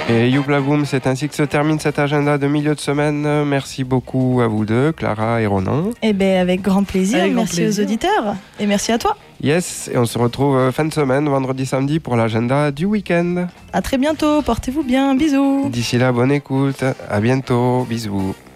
Et Youpla Boom, c'est ainsi que se termine cet agenda de milieu de semaine. Merci beaucoup à vous deux, Clara et Ronan. Eh bien, avec grand plaisir. Avec grand merci plaisir. aux auditeurs. Et merci à toi. Yes, et on se retrouve fin de semaine, vendredi, samedi, pour l'agenda du week-end. À très bientôt. Portez-vous bien. Bisous. D'ici là, bonne écoute. À bientôt. Bisous.